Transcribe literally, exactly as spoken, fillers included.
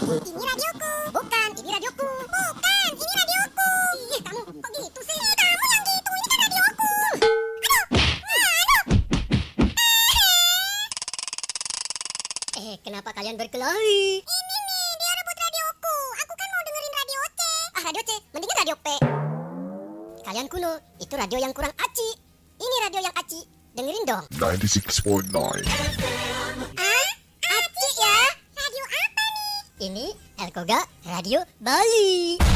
Ini radioku. Bukan, ini radioku. Bukan, ini radioku. Ih, kamu kok gitu sih? Kamu yang gitu, ini kan radioku. Aduh, aduh. Eh, kenapa kalian berkelahi? Ini nih, dia rebut radioku. Aku kan mau dengerin radio C. Ah, radio C, mendingan radio P. Kalian kuno, itu radio yang kurang aci. Ini radio yang aci. Dengerin dong. ninety-six point nine. Ah, aci ya? Radio apa nih? Ini Elkoga Radio Bali.